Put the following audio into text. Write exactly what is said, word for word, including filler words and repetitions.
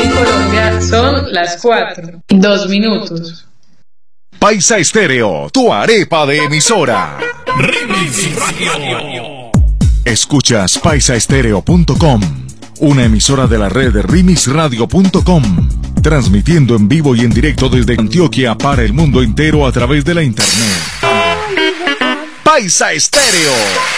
En Colombia son las cuatro, dos minutos. Paisa Estéreo, tu arepa de emisora. Remix Radio. Escuchas paisa estéreo punto com, una emisora de la red de remix radio punto com, transmitiendo en vivo y en directo desde Antioquia para el mundo entero a través de la internet. Paisa Estéreo.